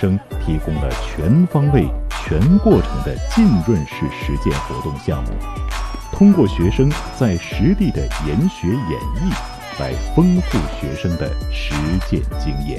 生提供了全方位、全过程的浸润式实践活动项目，通过学生在实地的研学演绎，来丰富学生的实践经验。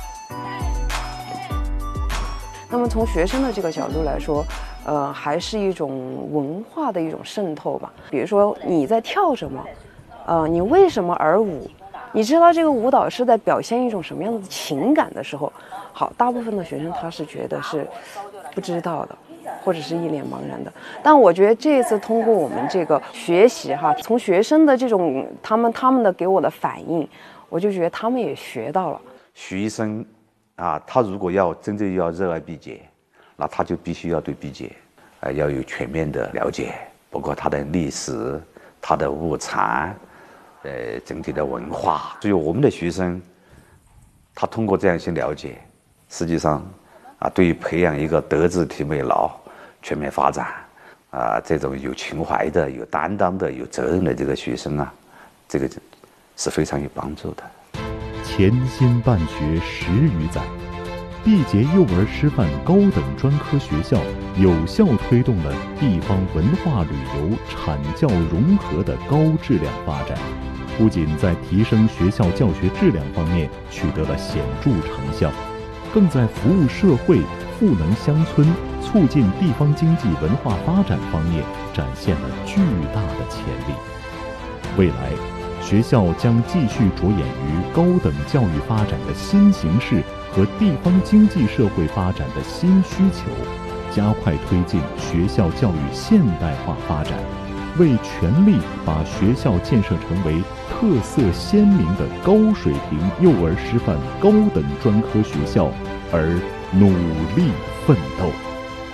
那么从学生的这个角度来说，还是一种文化的一种渗透吧。比如说你在跳什么，你为什么而舞？你知道这个舞蹈是在表现一种什么样的情感的时候，好，大部分的学生他是觉得是不知道的，或者是一脸茫然的。但我觉得这一次通过我们这个学习哈，从学生的这种他们的给我的反应，我就觉得他们也学到了。 学生啊，他如果要真正要热爱毕节，那他就必须要对毕节要有全面的了解，包括它的历史、它的物产。整体的文化，所以我们的学生，他通过这样一些了解，实际上，对于培养一个德智体美劳全面发展，这种有情怀的、有担当的、有责任的这个学生啊，这个是非常有帮助的。 潜心办学10余载，毕节幼儿师范高等专科学校有效推动了地方文化旅游产教融合的高质量发展，不仅在提升学校教学质量方面取得了显著成效，更在服务社会、赋能乡村、促进地方经济文化发展方面展现了巨大的潜力。未来，学校将继续着眼于高等教育发展的新形势和地方经济社会发展的新需求，加快推进学校教育现代化发展，为全力把学校建设成为特色鲜明的高水平幼儿师范高等专科学校而努力奋斗。